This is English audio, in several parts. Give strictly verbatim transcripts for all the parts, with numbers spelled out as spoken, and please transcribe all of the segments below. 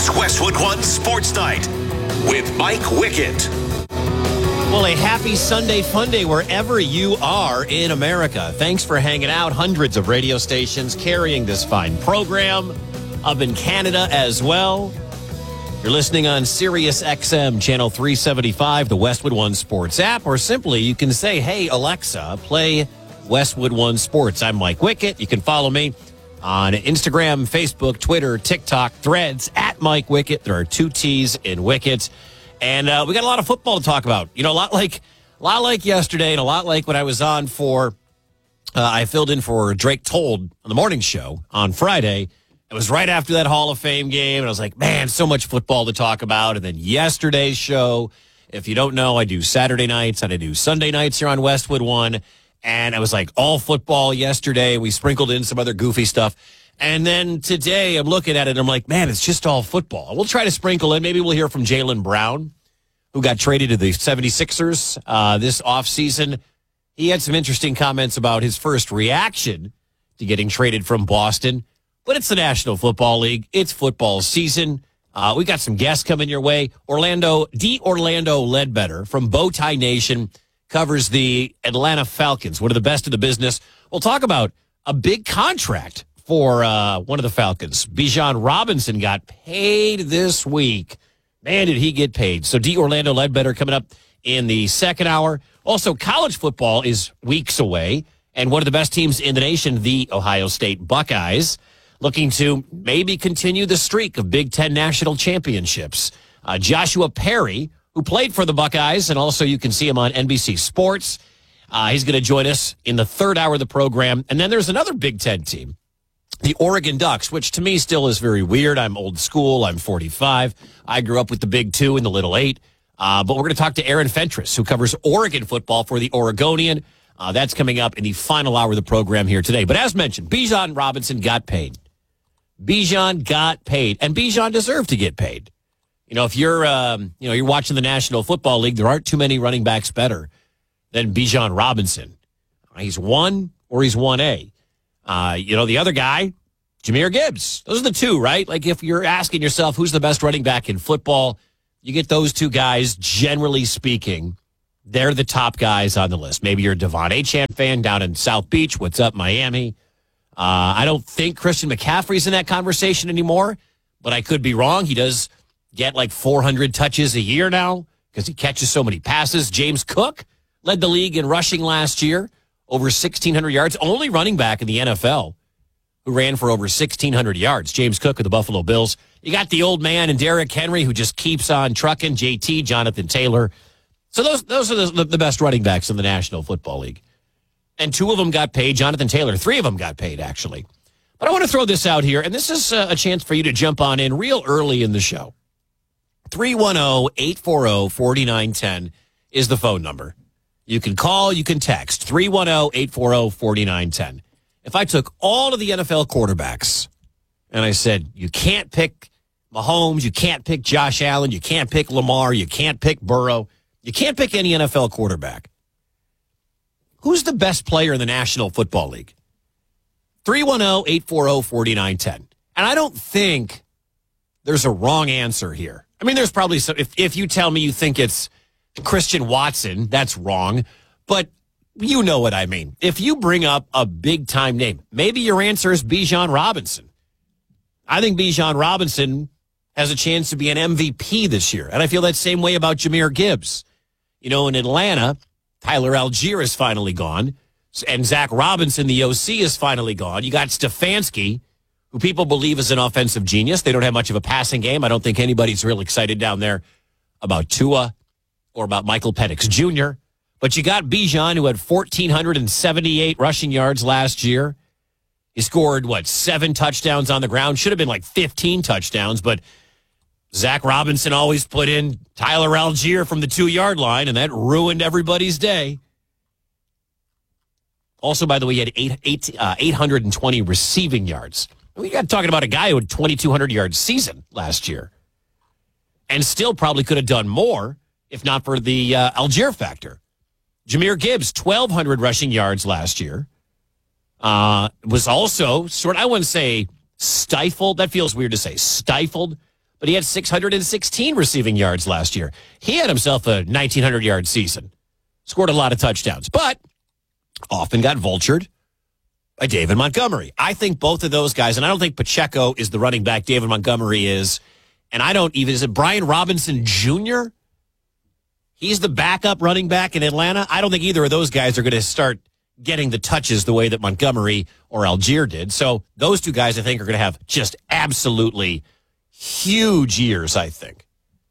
It's Westwood One Sports Night with Mike Wickett. Well, a happy Sunday fun day wherever you are in America. Thanks for hanging out. Hundreds of radio stations carrying this fine program. Up in Canada as well. You're listening on Sirius X M Channel three seventy-five, the Westwood One Sports app, or simply you can say, hey, Alexa, play Westwood One Sports. I'm Mike Wickett. You can follow me on Instagram, Facebook, Twitter, TikTok, Threads, at Mike Wickett. There are two T's in Wickett. And uh, we got a lot of football to talk about. You know, a lot like a lot like yesterday and a lot like when I was on for, uh, I filled in for Drake Told on the morning show on Friday. It was right after that Hall of Fame game, and I was like, man, so much football to talk about. And then yesterday's show, if you don't know, I do Saturday nights and I do Sunday nights here on Westwood One. And I was like, all football yesterday. We sprinkled in some other goofy stuff. And then today I'm looking at it and I'm like, man, it's just all football. We'll try to sprinkle in. Maybe we'll hear from Jaylen Brown, who got traded to the seventy-sixers uh, this offseason. He had some interesting comments about his first reaction to getting traded from Boston. But it's the National Football League. It's football season. Uh, we got some guests coming your way. Orlando, D. Orlando Ledbetter from Bowtie Nation covers the Atlanta Falcons, one of the best in the business. We'll talk about a big contract for uh, one of the Falcons. Bijan Robinson got paid this week. Man, did he get paid. So D. Orlando Ledbetter coming up in the second hour. Also, college football is weeks away, and one of the best teams in the nation, the Ohio State Buckeyes, looking to maybe continue the streak of Big Ten national championships. Uh, Joshua Perry, who played for the Buckeyes, and also you can see him on N B C Sports. Uh, he's going to join us in the third hour of the program. And then there's another Big Ten team, the Oregon Ducks, which to me still is very weird. I'm old school. I'm forty-five. I grew up with the Big Two and the Little Eight. Uh, but we're going to talk to Aaron Fentress, who covers Oregon football for the Oregonian. Uh, that's coming up in the final hour of the program here today. But as mentioned, Bijan Robinson got paid. Bijan got paid, and Bijan deserved to get paid. You know, if you're, um, you know, you're watching the National Football League, there aren't too many running backs better than Bijan Robinson. He's one or he's one A. Uh, you know, the other guy, Jahmyr Gibbs. Those are the two, right? Like if you're asking yourself who's the best running back in football, you get those two guys, generally speaking. They're the top guys on the list. Maybe you're a Devon Achane fan down in South Beach. What's up, Miami? Uh, I don't think Christian McCaffrey's in that conversation anymore, but I could be wrong. He does get like four hundred touches a year now because he catches so many passes. James Cook led the league in rushing last year, over sixteen hundred yards. Only running back in the N F L who ran for over sixteen hundred yards. James Cook of the Buffalo Bills. You got the old man and Derrick Henry who just keeps on trucking. J T, Jonathan Taylor. So those those are the, the best running backs in the National Football League. And two of them got paid. Jonathan Taylor, three of them got paid, actually. But I want to throw this out here, and this is a chance for you to jump on in real early in the show. three one zero, eight four zero, four nine one zero is the phone number. You can call, you can text, three one zero, eight four zero, four nine one zero. If I took all of the N F L quarterbacks, and I said, you can't pick Mahomes, you can't pick Josh Allen, you can't pick Lamar, you can't pick Burrow, you can't pick any N F L quarterback, who's the best player in the National Football League? three one zero, eight four zero, four nine one zero. And I don't think there's a wrong answer here. I mean, there's probably some, if, if you tell me you think it's Christian Watson, that's wrong. But you know what I mean. If you bring up a big-time name, maybe your answer is Bijan Robinson. I think Bijan Robinson has a chance to be an M V P this year. And I feel that same way about Jahmyr Gibbs. You know, in Atlanta, Tyler Algier is finally gone, and Zach Robinson, the O C, is finally gone. You got Stefanski, who people believe is an offensive genius. They don't have much of a passing game. I don't think anybody's real excited down there about Tua or about Michael Penix Junior But you got Bijan, who had one thousand four hundred seventy-eight rushing yards last year. He scored, what, seven touchdowns on the ground? Should have been like fifteen touchdowns, but Zach Robinson always put in Tyler Algier from the two-yard line, and that ruined everybody's day. Also, by the way, he had eight, eight, uh, eight hundred twenty receiving yards. We got talking about a guy who had twenty-two hundred yard season last year and still probably could have done more if not for the uh, Algier factor. Jahmyr Gibbs, twelve hundred rushing yards last year. Uh, was also sort of, I wouldn't say stifled. That feels weird to say, stifled but he had six hundred sixteen receiving yards last year. He had himself a nineteen hundred yard season. Scored a lot of touchdowns, but often got vultured by David Montgomery. I think both of those guys, and I don't think Pacheco is the running back David Montgomery is, and I don't even, is it Brian Robinson Junior? He's the backup running back in Atlanta. I don't think either of those guys are going to start getting the touches the way that Montgomery or Algier did. So those two guys, I think, are going to have just absolutely huge years, I think.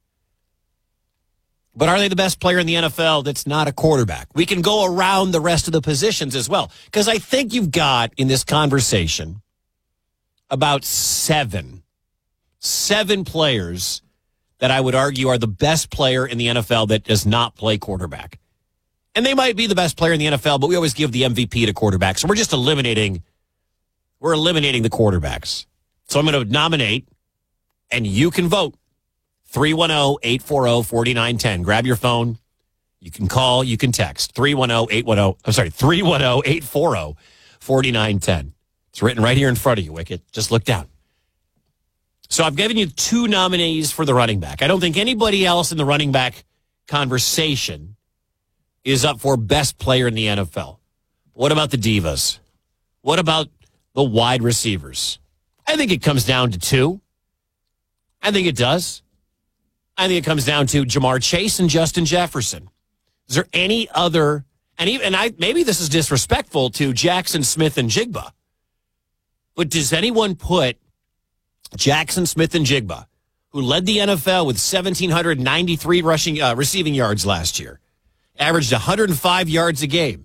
But are they the best player in the N F L that's not a quarterback? We can go around the rest of the positions as well, because I think you've got in this conversation about seven, seven players that I would argue are the best player in the N F L that does not play quarterback. And they might be the best player in the N F L, but we always give the M V P to quarterbacks. So we're just eliminating, we're eliminating the quarterbacks. So I'm going to nominate, and you can vote. three one zero, eight four zero, four nine one zero. Grab your phone. You can call, you can text. three one zero, eight one zero, I'm sorry, three one zero, eight four zero, four nine one zero. It's written right here in front of you, Wicket. Just look down. So I've given you two nominees for the running back. I don't think anybody else in the running back conversation is up for best player in the N F L. What about the divas? What about the wide receivers? I think it comes down to two. I think it does. I think it comes down to Jamar Chase and Justin Jefferson. Is there any other, and even, and I maybe this is disrespectful to Jackson Smith and Jigba, but does anyone put Jackson Smith and Jigba, who led the N F L with one thousand seven hundred ninety-three rushing uh, receiving yards last year, averaged one hundred five yards a game?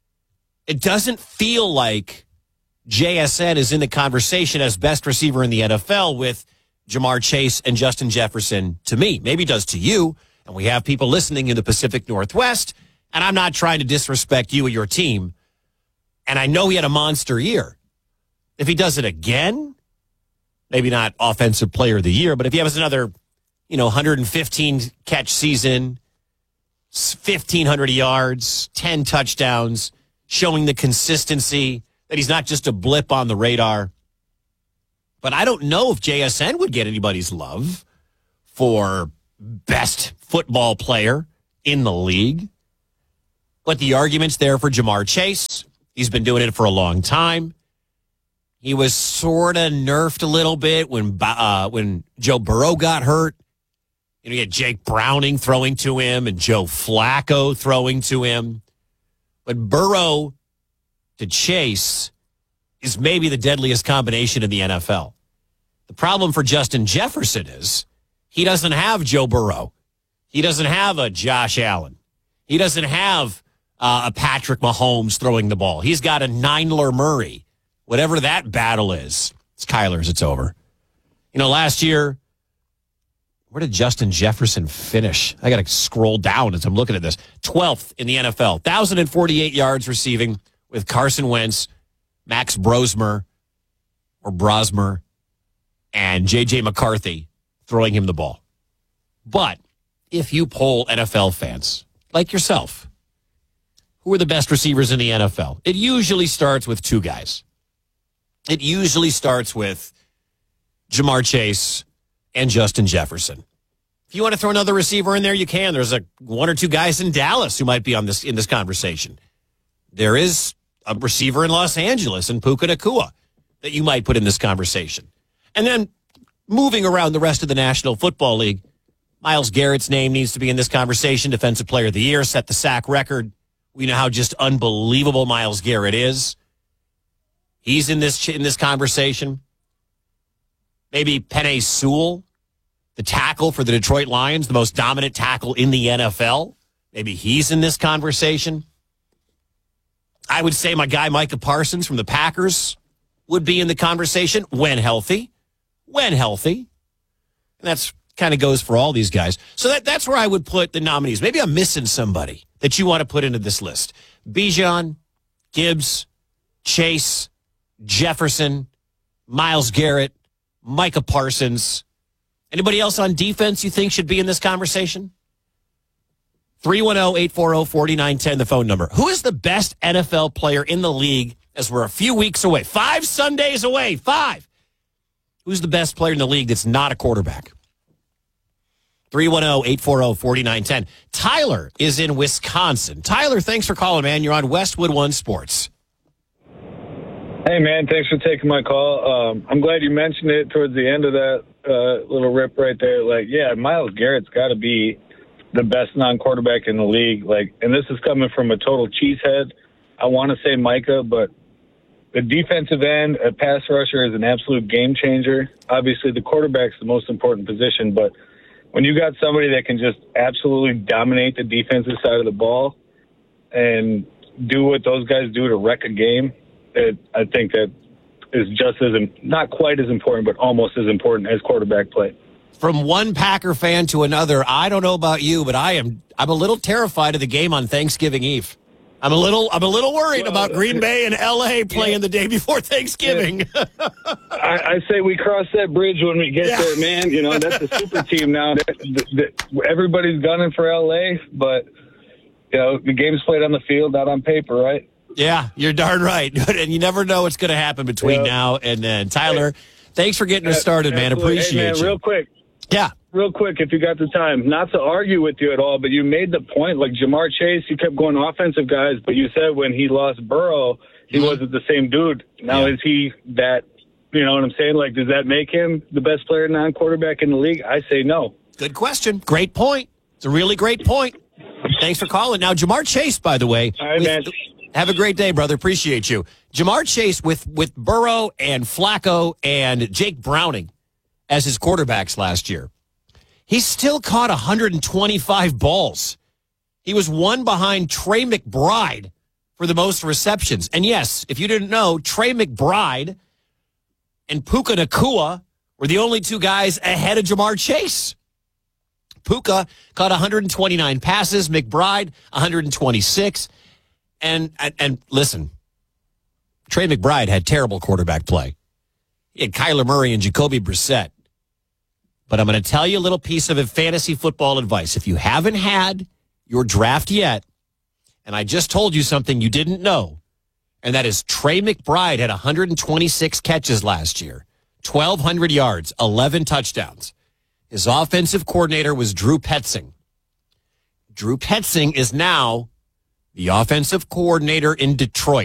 It doesn't feel like J S N is in the conversation as best receiver in the N F L with Jamar Chase and Justin Jefferson to me. Maybe it does to you, and we have people listening in the Pacific Northwest, and I'm not trying to disrespect you or your team, and I know he had a monster year. If he does it again, maybe not offensive player of the year, but if he has another, you know, one hundred fifteen catch season, fifteen hundred yards, ten touchdowns, showing the consistency that he's not just a blip on the radar. But I don't know if J S N would get anybody's love for best football player in the league. But the argument's there for Jamar Chase. He's been doing it for a long time. He was sort of nerfed a little bit when uh, when Joe Burrow got hurt. You know, you had Jake Browning throwing to him and Joe Flacco throwing to him. But Burrow to Chase is maybe the deadliest combination in the N F L. The problem for Justin Jefferson is he doesn't have Joe Burrow. He doesn't have a Josh Allen. He doesn't have uh, a Patrick Mahomes throwing the ball. He's got a Nyler Murray. Whatever that battle is, it's Kyler's, it's over. You know, last year, where did Justin Jefferson finish? I got to scroll down as I'm looking at this. twelfth in the N F L, one thousand forty-eight yards receiving with Carson Wentz, Max Brosmer, or Brosmer, and J J McCarthy throwing him the ball. But if you poll N F L fans, like yourself, who are the best receivers in the N F L? It usually starts with two guys. It usually starts with Jamar Chase and Justin Jefferson. If you want to throw another receiver in there, you can. There's a one or two guys in Dallas who might be on this in this conversation. There is a receiver in Los Angeles and Puka Nacua that you might put in this conversation. And then moving around the rest of the National Football League, Myles Garrett's name needs to be in this conversation. Defensive Player of the Year, set the sack record. We know how just unbelievable Myles Garrett is. He's in this in this conversation. Maybe Penei Sewell, the tackle for the Detroit Lions, the most dominant tackle in the N F L. Maybe he's in this conversation. I would say my guy Micah Parsons from the Packers would be in the conversation when healthy. When healthy. And that's kind of goes for all these guys. So that, that's where I would put the nominees. Maybe I'm missing somebody that you want to put into this list. Bijan, Gibbs, Chase, Jefferson, Myles Garrett, Micah Parsons. Anybody else on defense you think should be in this conversation? three one zero, eight four zero, four nine one zero, the phone number. Who is the best N F L player in the league as we're a few weeks away? Five Sundays away. Five. Who's the best player in the league that's not a quarterback? three one zero, eight four zero, four nine one zero. Tyler is in Wisconsin. Tyler, thanks for calling, man. You're on Westwood One Sports. Hey, man, thanks for taking my call. Um, I'm glad you mentioned it towards the end of that uh, little rip right there. Like, yeah, Myles Garrett's got to be the best non-quarterback in the league. Like, and this is coming from a total cheesehead. I want to say Micah, but the defensive end, a pass rusher, is an absolute game changer. Obviously, the quarterback's the most important position, but when you got somebody that can just absolutely dominate the defensive side of the ball and do what those guys do to wreck a game, it, I think that is just as, not quite as important, but almost as important as quarterback play. From one Packer fan to another, I don't know about you, but I am I'm a little terrified of the game on Thanksgiving Eve. I'm a little I'm a little worried well, about Green Bay and L A playing yeah. the day before Thanksgiving. Yeah. I, I say we cross that bridge when we get yeah. there, man. You know, that's a super team now. That, that, everybody's gunning for L A, but you know, the game's played on the field, not on paper, right? Yeah, you're darn right. And you never know what's going to happen between yeah. now and then. Tyler, thanks for getting us started, man. Absolutely. Appreciate hey, man, you. Real quick. Yeah. Real quick, if you got the time, not to argue with you at all, but you made the point, like Jamar Chase, you kept going offensive guys, but you said when he lost Burrow, he mm-hmm. wasn't the same dude. Now, yeah. is he that, you know what I'm saying? Like, does that make him the best player non-quarterback in the league? I say no. Good question. Great point. It's a really great point. Thanks for calling. Now, Jamar Chase, by the way. All right, with, man. Have a great day, brother. Appreciate you. Jamar Chase with, with Burrow and Flacco and Jake Browning as his quarterbacks last year. He still caught one hundred twenty-five balls. He was one behind Trey McBride for the most receptions. And yes, if you didn't know, Trey McBride and Puka Nacua were the only two guys ahead of Jamar Chase. Puka caught one hundred twenty-nine passes, McBride one hundred twenty-six. And, and and listen, Trey McBride had terrible quarterback play. He had Kyler Murray and Jacoby Brissett. But I'm going to tell you a little piece of fantasy football advice. If you haven't had your draft yet, and I just told you something you didn't know, and that is Trey McBride had one hundred twenty-six catches last year, twelve hundred yards, eleven touchdowns. His offensive coordinator was Drew Petzing. Drew Petzing is now the offensive coordinator in Detroit.